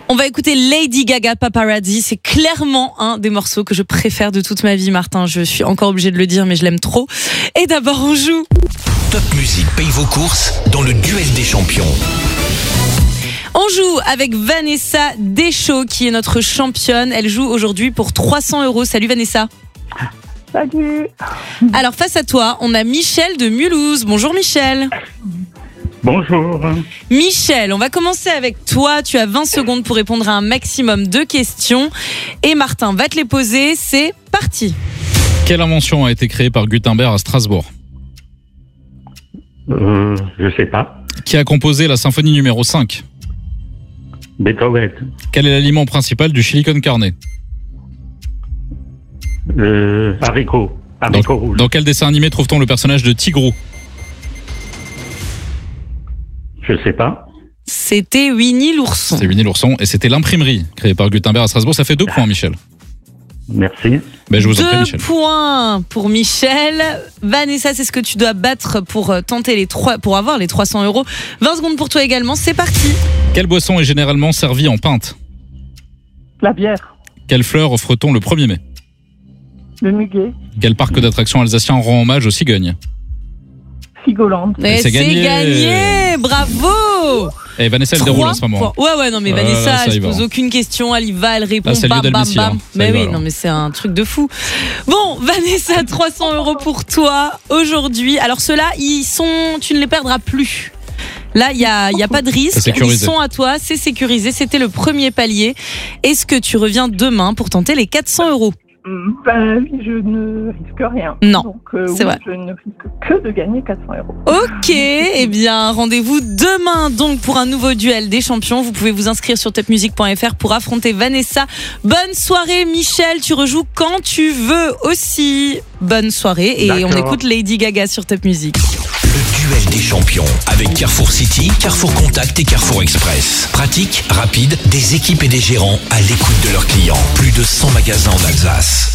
On va écouter Lady Gaga Paparazzi. C'est clairement un des morceaux que je préfère de toute ma vie, Martin. Je suis encore obligée de le dire, mais je l'aime trop. Et d'abord, on joue. Top Music paye vos courses dans le duel des champions. On joue avec Vanessa Deschaux, qui est notre championne. Elle joue aujourd'hui pour 300 €. Salut Vanessa. Salut. Alors face à toi, on a Michel de Mulhouse. Bonjour Michel. Bonjour. Michel, on va commencer avec toi. Tu as 20 secondes pour répondre à un maximum de questions. Et Martin va te les poser. C'est parti. Quelle invention a été créée par Gutenberg à Strasbourg ? Je sais pas. Qui a composé la symphonie numéro 5 ? Beethoven. Quel est l'aliment principal du chili con carne ? Haricot rouge. Dans quel dessin animé trouve-t-on le personnage de Tigrou ? Je sais pas. C'était Winnie l'ourson. C'est Winnie l'ourson et c'était l'imprimerie créée par Gutenberg à Strasbourg. Ça fait 2 points, Michel. Merci. Ben, je vous en prie, Michel. 2 points pour Michel. Vanessa, c'est ce que tu dois battre pour tenter pour avoir les 300 €. 20 secondes pour toi également. C'est parti. Quelle boisson est généralement servie en pinte ? La bière. Quelle fleur offre-t-on le 1er mai ? Le muguet. Quel parc d'attractions alsacien rend hommage aux cigognes ? Figoland. Et c'est gagné. gagné. Bravo. Et Vanessa, elle déroule en ce moment. Ouais, non, mais Vanessa, là, ça elle y se va. pose aucune question, elle y va, elle répond, Là, c'est bam, Lionel bam, Messi, bam. hein. Ça Mais y va, oui, là. non, mais c'est un truc de fou. Bon, Vanessa, 300 € pour toi aujourd'hui. Alors ceux-là, tu ne les perdras plus. Là, il y a pas de risque. C'est sécurisé. Ils sont à toi, c'est sécurisé. C'était le premier palier. Est-ce que tu reviens demain pour tenter les 400 €? Je ne risque rien. Non, Donc, c'est vrai. Je ne risque que de gagner 400 €. Ok, eh bien rendez-vous demain donc pour un nouveau duel des champions. Vous pouvez vous inscrire sur topmusic.fr pour affronter Vanessa. Bonne soirée Michel, tu rejoues quand tu veux aussi. Bonne soirée et D'accord. on écoute Lady Gaga sur Top Music. Le duel des champions avec Carrefour City, Carrefour Contact et Carrefour Express. Pratique, rapide, des équipes et des gérants à l'écoute de leurs clients. Plus de 100 magasins en Alsace.